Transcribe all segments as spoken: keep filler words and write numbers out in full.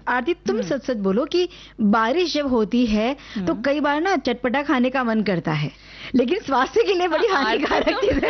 आरती तुम सच सच बोलो कि बारिश जब होती है तो कई बार ना चटपटा खाने का मन करता है, लेकिन स्वास्थ्य के लिए बड़ी हानिकारक चीज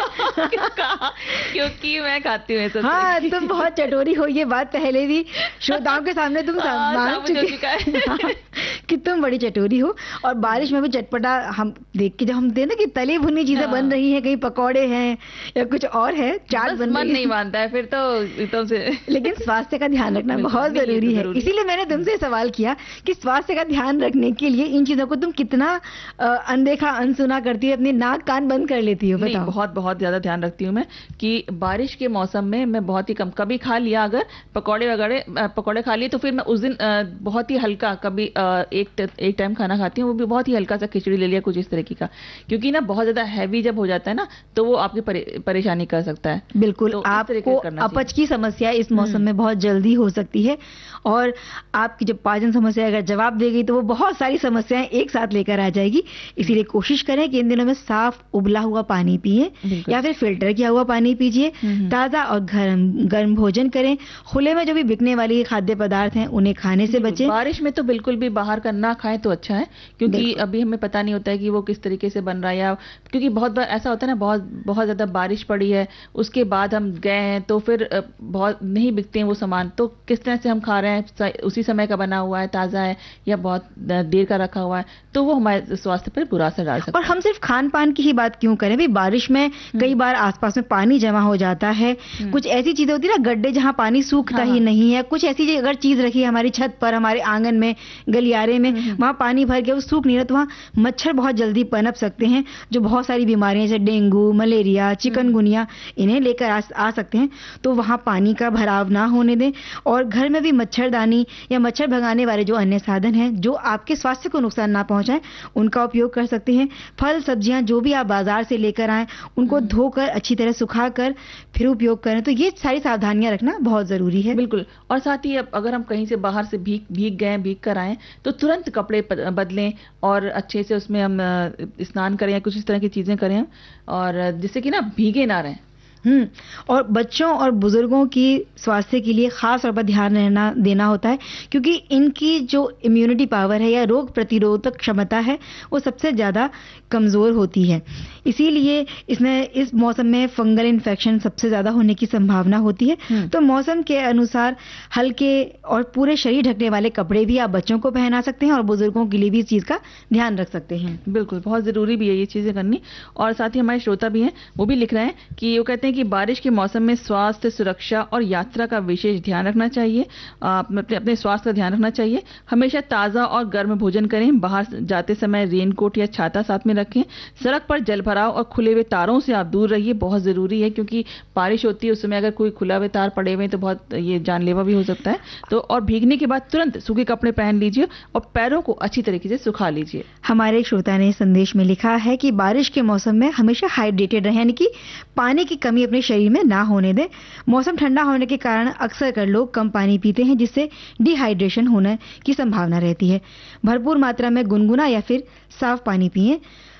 है। क्योंकि मैं खाती हूँ सब। हाँ, तुम बहुत चटोरी हो, ये बात पहले भी श्रोताओं के सामने तुम मान चुके हैं कि तुम बड़ी चटोरी हो। और बारिश में भी चटपटा हम देख के जब हम देखते ना कि तली भुनी चीजें बन रही हैं, कहीं पकौड़े हैं या कुछ और है, चाट बन मन नहीं मानता है फिर तो एकदम से। लेकिन स्वास्थ्य का ध्यान रखना बहुत जरूरी है, इसीलिए मैंने तुमसे सवाल किया कि स्वास्थ्य का ध्यान रखने के लिए इन चीजों को तुम कितना अनदेखा अनसुना करती हो, अपने नाक कान बंद कर लेती हो? बताओ। बहुत बहुत ज्यादा ध्यान रखती हूँ मैं कि बारिश के मौसम में मैं बहुत ही कम, कभी खा लिया अगर पकौड़े वगैरह पकौड़े खा लिए तो फिर मैं उस दिन बहुत ही हल्का, कभी एक एक टाइम खाना खाती हूँ, वो भी बहुत ही हल्का सा खिचड़ी ले लिया कुछ इस तरीके का, क्योंकि ना बहुत ज्यादा हैवी जब हो जाता है ना तो वो आपकी परे, परेशानी कर सकता है। बिल्कुल, तो आपको अपच की समस्या इस मौसम में बहुत जल्दी हो सकती है और आपकी जब पाचन समस्या अगर जवाब देगी तो वो बहुत सारी समस्याएं एक साथ लेकर आ जाएगी। इसीलिए कोशिश करें कि इन दिनों में साफ उबला हुआ पानी पिए या फिर फिल्टर किया हुआ पानी पीजिए, ताजा और गर्म गर्म भोजन करें, खुले में जो भी बिकने वाली खाद्य पदार्थ हैं उन्हें खाने से बचें। बारिश में तो बिल्कुल भी बाहर का ना खाएं तो अच्छा है, क्योंकि अभी हमें पता नहीं होता है कि वो किस तरीके से बन रहा है, या क्योंकि बहुत बार ऐसा होता है ना, बहुत बहुत ज्यादा बारिश पड़ी है उसके बाद हम गए हैं तो फिर बहुत नहीं बिकते हैं वो सामान, तो किस तरह से हम खा रहे हैं, उसी समय का बना हुआ है, ताजा है या बहुत देर का रखा हुआ है, तो वो हमारे स्वास्थ्य पर बुरा असर डाल सकता है। और हम सिर्फ खान पान की ही बात क्यों करें, भी बारिश में कई बार आसपास में पानी जमा हो जाता है, कुछ ऐसी चीजें होती है ना, गड्ढे जहां पानी सूखता ही नहीं है, कुछ ऐसी अगर चीज रखी है हमारी छत पर, हमारे आंगन में, गलियारे में, वहां पानी भर गया, वो सूख नहीं रहा, तो वहां मच्छर बहुत जल्दी पनप सकते हैं जो बहुत सारी बीमारियां जैसे डेंगू, मलेरिया, चिकनगुनिया इन्हें लेकर आ, आ सकते हैं। तो वहां पानी का भराव ना होने दें और घर में भी मच्छरदानी या मच्छर भगाने वाले जो अन्य साधन हैं जो आपके स्वास्थ्य को नुकसान ना पहुंचाएं उनका उपयोग कर सकते हैं। फल सब्जियां जो भी आप बाजार से लेकर आएं उनको धोकर अच्छी तरह सुखाकर फिर उपयोग करें। तो ये सारी सावधानियां रखना बहुत जरूरी है। बिल्कुल, और साथ ही अब अगर हम कहीं से बाहर से भीग भीग गए भीग कर आए तो तुरंत कपड़े बदलें और अच्छे से उसमें हम स्नान करें या कुछ इस तरह की चीजें करें, और जिससे कि ना भीगे ना रहें। हम्म और बच्चों और बुजुर्गों की स्वास्थ्य के लिए खास तौर पर ध्यान रहना देना होता है, क्योंकि इनकी जो इम्यूनिटी पावर है या रोग प्रतिरोधक क्षमता है वो सबसे ज्यादा कमजोर होती है। इसीलिए इसमें इस मौसम में फंगल इन्फेक्शन सबसे ज्यादा होने की संभावना होती है। तो मौसम के अनुसार हल्के और पूरे शरीर ढकने वाले कपड़े भी आप बच्चों को पहना सकते हैं और बुजुर्गों के लिए भी इस चीज का ध्यान रख सकते हैं। बिल्कुल, बहुत जरूरी भी है ये चीजें करनी। और साथ ही हमारे श्रोता भी हैं, वो भी लिख रहे हैं कि वो कहते हैं कि बारिश के मौसम में स्वास्थ्य, सुरक्षा और यात्रा का विशेष ध्यान रखना चाहिए। अपने अपने स्वास्थ्य का ध्यान रखना चाहिए। हमेशा ताजा और गर्म भोजन करें। बाहर जाते समय रेनकोट या छाता साथ में रखें। सड़क पर जल भराव और खुले हुए तारों से आप दूर रहिए, बहुत जरूरी है, क्योंकि बारिश होती है उस समय अगर कोई खुला हुए तार पड़े हुए तो बहुत ये जानलेवा भी हो सकता है। तो और भीगने के बाद तुरंत सूखे कपड़े पहन लीजिए और पैरों को अच्छी तरीके से सुखा लीजिए। हमारे श्रोता ने संदेश में लिखा है कि बारिश के मौसम में हमेशा हाइड्रेटेड रहें, यानी कि पानी की कमी अपने शरीर में ना होने दें। मौसम ठंडा होने के कारण अक्सर कर लोग कम पानी पीते हैं, जिससे डिहाइड्रेशन होने की संभावना रहती है। भरपूर मात्रा में गुनगुना या फिर साफ पानी पिएं।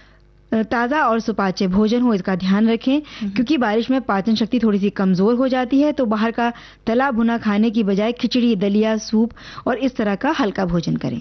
ताजा और सुपाच्य भोजन हो इसका ध्यान रखें, क्योंकि बारिश में पाचन शक्ति थोड़ी सी कमजोर हो जाती है। तो बाहर का तला भुना खाने की बजाय खिचड़ी, दलिया, सूप और इस तरह का हल्का भोजन करें।